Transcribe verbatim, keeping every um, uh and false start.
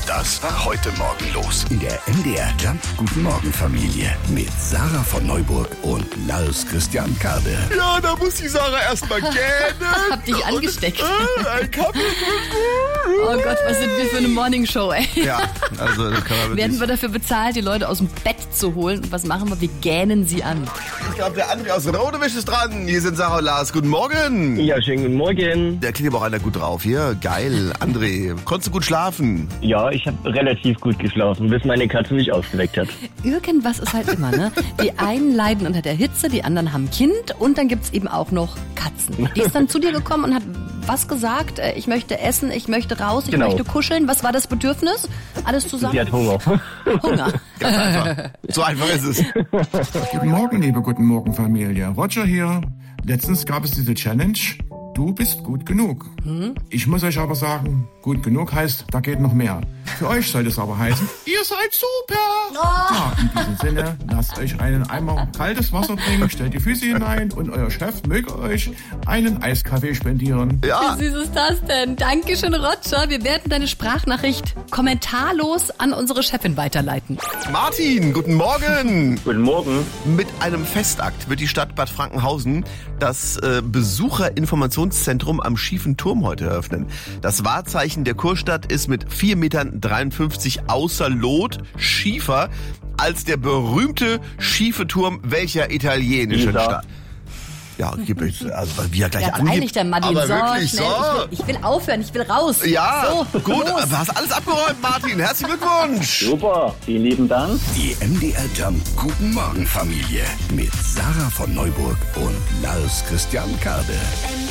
Das war heute Morgen los in der M D R Jump Guten Morgen Familie mit Sarah von Neuburg und Lars Christian Kade. Ja, da muss die Sarah erstmal gähnen. Hab dich angesteckt. Und, äh, ein Kaffee. Oh Gott, was sind wir für eine Morningshow, ey. Ja, also das kann man wirklich. Werden wir dafür bezahlt, die Leute aus dem Bett zu holen? Und was machen wir? Wir gähnen sie an. Ich glaube, der André aus Rodewisch ist dran. Hier sind Sarah und Lars. Guten Morgen. Ja, schönen guten Morgen. Der klingt aber auch einer gut drauf hier. Geil. André, konntest du gut schlafen? Ja, ich habe relativ gut geschlafen, bis meine Katze mich aufgeweckt hat. Irgendwas ist halt immer, ne? Die einen leiden unter der Hitze, die anderen haben Kind und dann gibt's eben auch noch Katzen. Die ist dann zu dir gekommen und hat was gesagt? Äh, Ich möchte essen, ich möchte raus, ich Genau. möchte kuscheln. Was war das Bedürfnis? Alles zusammen? Sie hat Hunger. Hunger. Ganz einfach. So einfach ist es. Guten Morgen, liebe Guten Morgen Familie. Roger hier. Letztens gab es diese Challenge. Du bist gut genug. Ich muss euch aber sagen, gut genug heißt, da geht noch mehr. Für euch soll es aber heißen, ihr seid super. Ja, in diesem Sinne, lasst euch einen Eimer kaltes Wasser bringen, stellt die Füße hinein und euer Chef möge euch einen Eiskaffee spendieren. Ja. Wie süß ist das denn? Dankeschön, Roger. Wir werden deine Sprachnachricht kommentarlos an unsere Chefin weiterleiten. Martin, guten Morgen. Guten Morgen. Mit einem Festakt wird die Stadt Bad Frankenhausen das äh, Besucherinformationszentrum am Schiefen Turm heute eröffnen. Das Wahrzeichen der Kurstadt ist mit vier Komma dreiundfünfzig Meter außer Lot schiefer als der berühmte schiefe Turm welcher italienischen Pisa. Stadt. Ja, gib es, also wie er gleich Jetzt angibt. eilig der Martin. Aber so, wirklich schnell. so. Ich, will, ich will aufhören, ich will raus. Ja, so, gut, los. du hast alles abgeräumt, Martin. Herzlichen Glückwunsch. Super, vielen lieben Dank. Die M D R Jump Guten Morgen Familie mit Sarah von Neuburg und Lars Christian Kade.